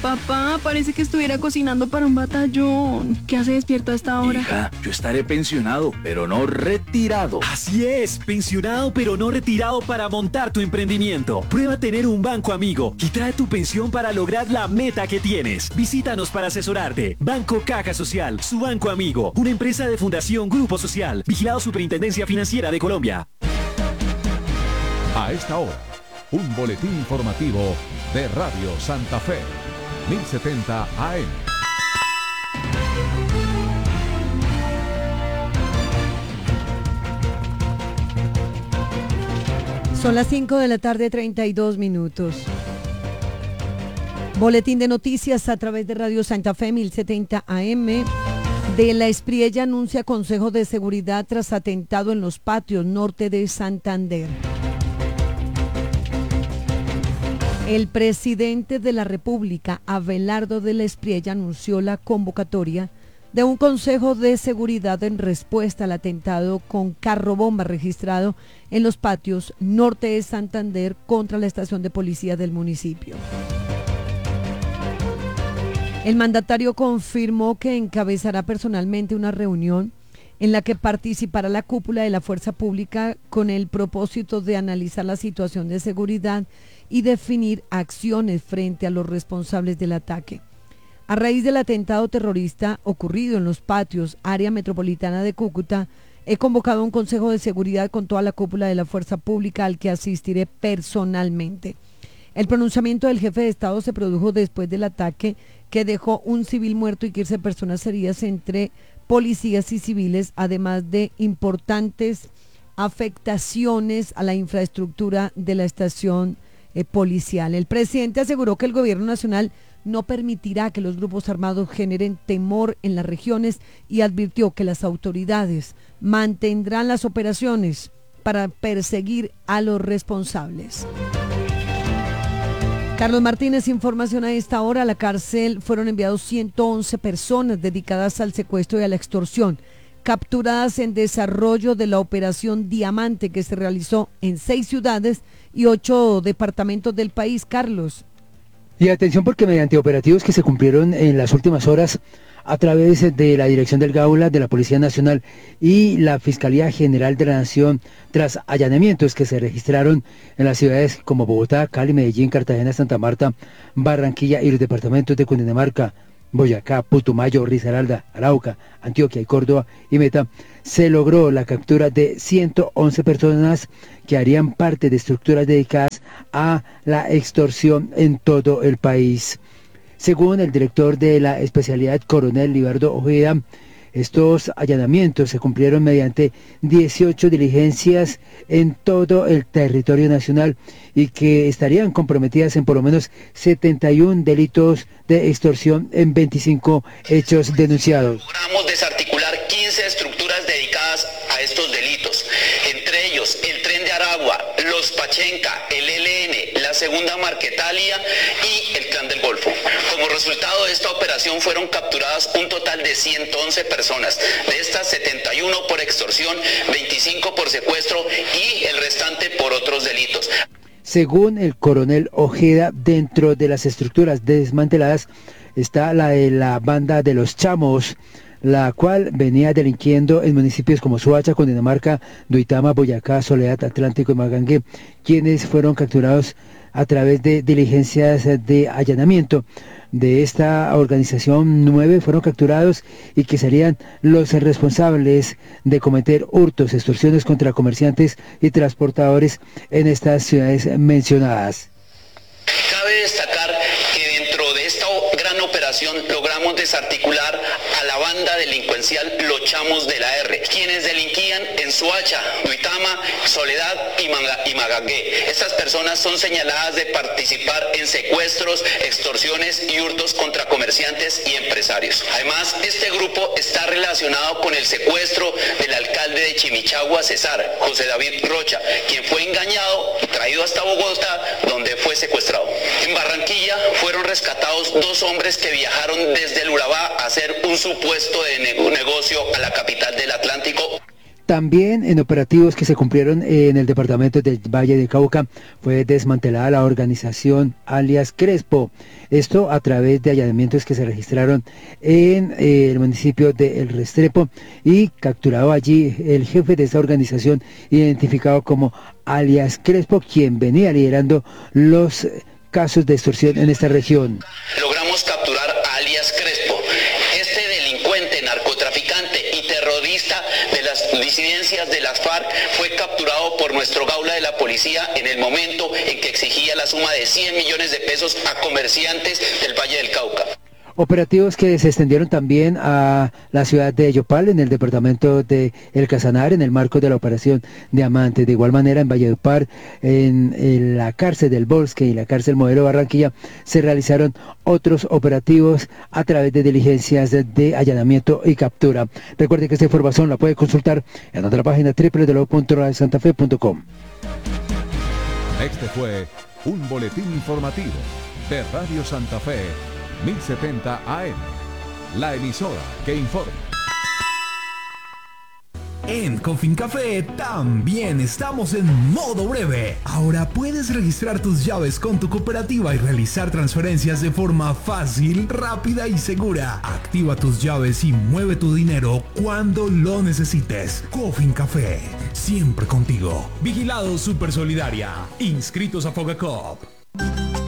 Papá, parece que estuviera cocinando para un batallón. ¿Qué hace despierto a esta hora? Hija, yo estaré pensionado, pero no retirado. Así es, pensionado pero no retirado para montar tu emprendimiento. Prueba tener un banco amigo y trae tu pensión para lograr la meta que tienes. Visítanos para asesorarte. Banco Caja Social, su banco amigo. Una empresa de Fundación Grupo Social. Vigilado Superintendencia Financiera de Colombia. A esta hora, un boletín informativo de Radio Santa Fe. 1070 AM. Son las 5 de la tarde, 32 minutos. Boletín de noticias a través de Radio Santa Fe, 1070 AM. De la Espriella anuncia Consejo de Seguridad tras atentado en los patios norte de Santander. El presidente de la República, Abelardo de la Espriella, anunció la convocatoria de un Consejo de Seguridad en respuesta al atentado con carro bomba registrado en los patios norte de Santander contra la estación de policía del municipio. El mandatario confirmó que encabezará personalmente una reunión en la que participará la cúpula de la Fuerza Pública con el propósito de analizar la situación de seguridad y definir acciones frente a los responsables del ataque. A raíz del atentado terrorista ocurrido en los patios, área metropolitana de Cúcuta, he convocado un consejo de seguridad con toda la cúpula de la Fuerza Pública al que asistiré personalmente. El pronunciamiento del jefe de Estado se produjo después del ataque que dejó un civil muerto y 15 personas heridas entre policías y civiles, además de importantes afectaciones a la infraestructura de la estación policial. El presidente aseguró que el gobierno nacional no permitirá que los grupos armados generen temor en las regiones y advirtió que las autoridades mantendrán las operaciones para perseguir a los responsables. Carlos Martínez, información a esta hora. A la cárcel fueron enviados 111 personas dedicadas al secuestro y a la extorsión, capturadas en desarrollo de la operación Diamante que se realizó en 6 ciudades y 8 departamentos del país. Carlos. Y atención porque mediante operativos que se cumplieron en las últimas horas a través de la Dirección del Gaula, de la Policía Nacional y la Fiscalía General de la Nación, tras allanamientos que se registraron en las ciudades como Bogotá, Cali, Medellín, Cartagena, Santa Marta, Barranquilla y los departamentos de Cundinamarca, Boyacá, Putumayo, Risaralda, Arauca, Antioquia y Córdoba y Meta, se logró la captura de 111 personas que harían parte de estructuras dedicadas a la extorsión en todo el país. Según el director de la especialidad, coronel Libardo Ojeda, estos allanamientos se cumplieron mediante 18 diligencias en todo el territorio nacional y que estarían comprometidas en por lo menos 71 delitos de extorsión en 25 hechos denunciados. Logramos desarticular 15 estructuras dedicadas a estos delitos, entre ellos el Tren de Aragua, los Pachenca, el ELN, la Segunda Marquetalia y el Clan del Golfo. Como resultado de esta operación fueron capturadas un total de 111 personas, de estas 71 por extorsión, 25 por secuestro y el restante por otros delitos. Según el coronel Ojeda, dentro de las estructuras desmanteladas está la de la banda de los Chamos, la cual venía delinquiendo en municipios como Soacha, Cundinamarca, Duitama, Boyacá, Soledad, Atlántico y Magangué, quienes fueron capturados a través de diligencias de allanamiento. De esta organización, 9 fueron capturados y que serían los responsables de cometer hurtos, extorsiones contra comerciantes y transportadores en estas ciudades mencionadas. Cabe destacar que dentro de esta gran operación logramos desarticular a la banda delincuencial Los Chamos de la R, quienes delinquían en Soacha, Duitama, Soledad y Magangué. Estas personas son señaladas de participar en secuestros, extorsiones y hurtos contra comerciantes y empresarios. Además, este grupo está relacionado con el secuestro del alcalde de Chimichagua, Cesar, José David Rocha, quien fue engañado y traído hasta Bogotá, donde fue secuestrado. En Barranquilla fueron rescatados 2 hombres que viajaron desde el Urabá a hacer un supuesto de negocio a la capital del Atlántico. También en operativos que se cumplieron en el departamento del Valle de Cauca fue desmantelada la organización alias Crespo. Esto a través de allanamientos que se registraron en el municipio de El Restrepo y capturado allí el jefe de esta organización identificado como alias Crespo, quien venía liderando los casos de extorsión en esta región. Logramos capturar a alias Crespo, este delincuente, narcotraficante y terrorista de las disidencias de las FARC fue capturado por nuestro gaula de la policía en el momento en que exigía la suma de 100 millones de pesos a comerciantes del Valle del Cauca. Operativos que se extendieron también a la ciudad de Yopal, en el departamento de El Casanare, en el marco de la operación Diamante. De igual manera, en Valledupar, en la cárcel del Bosque y la cárcel Modelo Barranquilla, se realizaron otros operativos a través de diligencias de allanamiento y captura. Recuerde que esta información la puede consultar en nuestra página www.radiosantafe.com. Este fue un boletín informativo de Radio Santa Fe 1070 AM, la emisora que informa. En Cofincafé también estamos en modo breve. Ahora puedes registrar tus llaves con tu cooperativa y realizar transferencias de forma fácil, rápida y segura. Activa tus llaves y mueve tu dinero cuando lo necesites. Cofincafé, siempre contigo. Vigilado Supersolidaria. Inscritos a Fogacop.